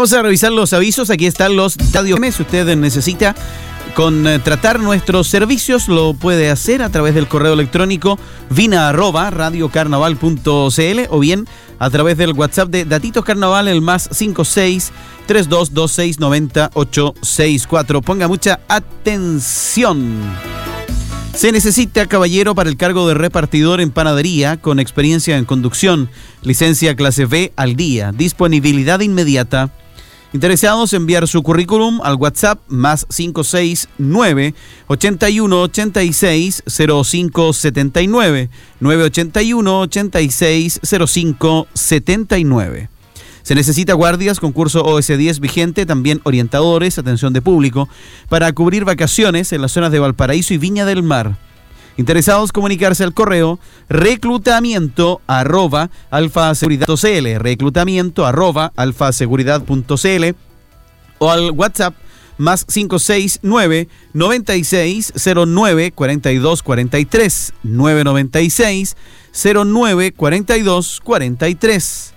Vamos a revisar los avisos. Aquí están los datos. Si usted necesita contratar nuestros servicios, lo puede hacer a través del correo electrónico vina@radiocarnaval.cl o bien a través del WhatsApp de Datitos Carnaval, el más 56 3226 90864. Ponga mucha atención. Se necesita caballero para el cargo de repartidor en panadería con experiencia en conducción, licencia clase B al día, disponibilidad inmediata. Interesados, enviar su currículum al WhatsApp más 569 81 86 05 79 981 86 05 79. Se necesita guardias, concurso OS10 vigente, también orientadores, atención de público, para cubrir vacaciones en las zonas de Valparaíso y Viña del Mar. Interesados, comunicarse al correo reclutamiento@alfaseguridad.cl, reclutamiento@alfaseguridad.cl o al WhatsApp más 569 96 09 42 43 996 09 42 43.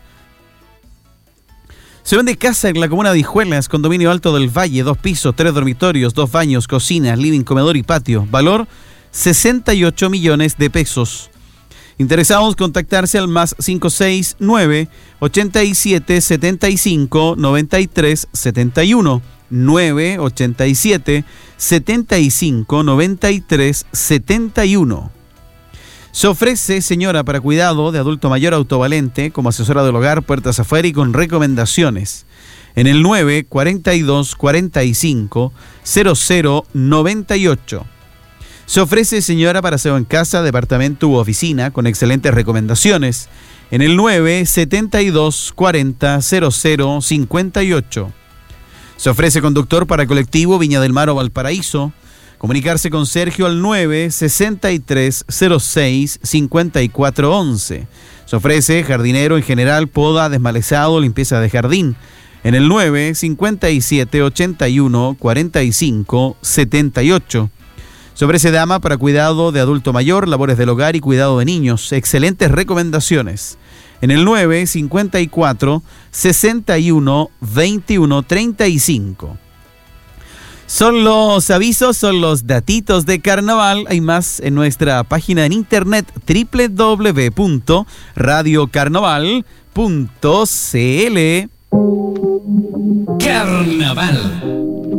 Se vende casa en la comuna de Hijuelas, condominio Alto del Valle, 2 pisos, 3 dormitorios, 2 baños, cocina, living, comedor y patio. Valor 68 millones de pesos. Interesados, contactarse al más 569 87 75 93 71 987 75 93 71. Se ofrece señora para cuidado de adulto mayor autovalente como asesora del hogar, puertas afuera y con recomendaciones. En el 942 45 00 98. Se ofrece señora para aseo en casa, departamento u oficina con excelentes recomendaciones. En el 972 40 00 58. Se ofrece conductor para colectivo Viña del Mar o Valparaíso. Comunicarse con Sergio al 963 06 54 11. Se ofrece jardinero en general, poda, desmalezado, limpieza de jardín. En el 957 81 45 78. Se ofrece dama para cuidado de adulto mayor, labores del hogar y cuidado de niños. Excelentes recomendaciones. En el 954 61 21 35. Son los avisos, son los datitos de carnaval. Hay más en nuestra página en internet www.radiocarnaval.cl. Carnaval.